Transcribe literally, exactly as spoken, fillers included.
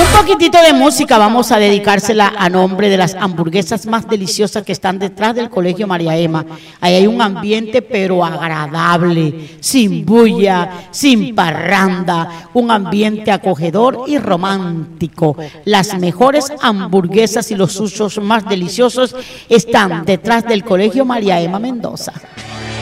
Un poquitito de música vamos a dedicársela a nombre de las hamburguesas más deliciosas que están detrás del Colegio María Emma. Ahí hay un ambiente pero agradable, sin bulla, sin parranda, un ambiente acogedor y romántico. Las mejores hamburguesas y los sushos más deliciosos están detrás del Colegio María Emma Mendoza.